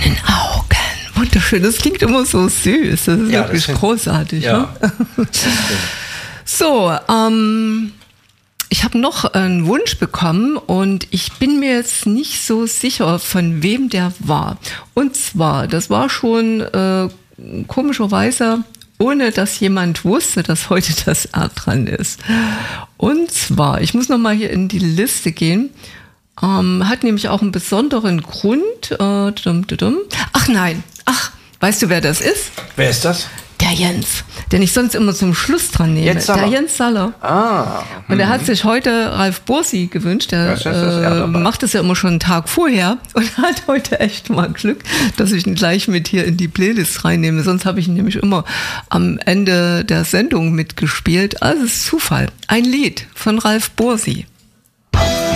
deinen Augen. Wunderschön, das klingt immer so süß. Das ist wirklich großartig. Ja. Ne? So, ich habe noch einen Wunsch bekommen und ich bin mir jetzt nicht so sicher, von wem der war. Und zwar, das war schon komischerweise, ohne dass jemand wusste, dass heute das R dran ist. Und zwar, ich muss nochmal hier in die Liste gehen, hat nämlich auch einen besonderen Grund. Ach nein, weißt du, wer das ist? Wer ist das? Der Jens, den ich sonst immer zum Schluss dran nehme. Der Jens Saller. Und er hat sich heute Ralf Bursi gewünscht. Der macht das ja immer schon einen Tag vorher und hat heute echt mal Glück, dass ich ihn gleich mit hier in die Playlist reinnehme. Sonst habe ich ihn nämlich immer am Ende der Sendung mitgespielt. Also es ist Zufall. Ein Lied von Ralf Bursi.